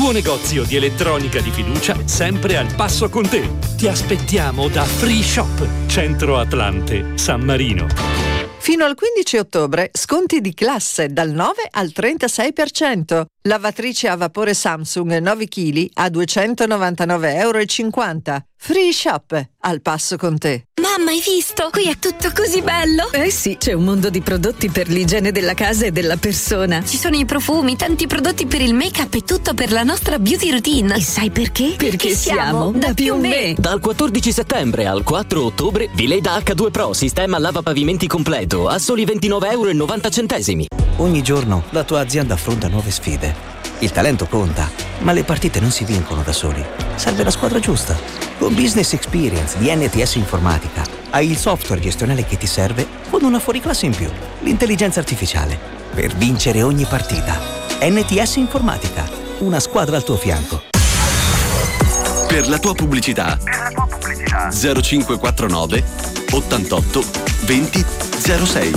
tuo negozio di elettronica di fiducia, sempre al passo con te. Ti aspettiamo da Free Shop, Centro Atlante, San Marino. Fino al 15 ottobre, sconti di classe dal 9 al 36%. Lavatrice a vapore Samsung 9 kg a €299,50. Free Shop, al passo con te. Mamma, hai visto? Qui è tutto così bello! Eh sì, c'è un mondo di prodotti per l'igiene della casa e della persona. Ci sono i profumi, tanti prodotti per il make-up e tutto per la nostra beauty routine. E sai perché? Perché siamo da Piume. Dal 14 settembre al 4 ottobre, Vileda H2 Pro sistema lavapavimenti completo a soli €29,90. Ogni giorno la tua azienda affronta nuove sfide. Il talento conta, ma le partite non si vincono da soli. Serve la squadra giusta. Con Business Experience di NTS Informatica hai il software gestionale che ti serve con una fuoriclasse in più, l'intelligenza artificiale, per vincere ogni partita. NTS Informatica, una squadra al tuo fianco. Per la tua pubblicità 0549 88 20 06.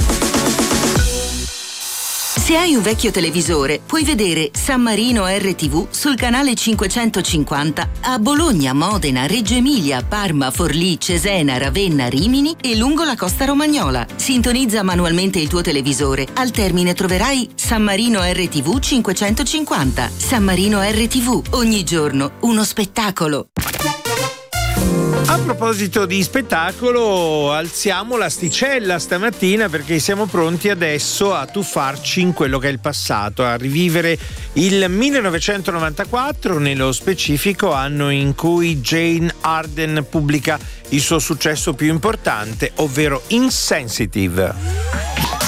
Se hai un vecchio televisore, puoi vedere San Marino RTV sul canale 550 a Bologna, Modena, Reggio Emilia, Parma, Forlì, Cesena, Ravenna, Rimini e lungo la costa romagnola. Sintonizza manualmente il tuo televisore. Al termine troverai San Marino RTV 550. San Marino RTV, ogni giorno uno spettacolo. A proposito di spettacolo, alziamo l'asticella stamattina perché siamo pronti adesso a tuffarci in quello che è il passato, a rivivere il 1994, nello specifico anno in cui Jane Arden pubblica il suo successo più importante, ovvero Insensitive.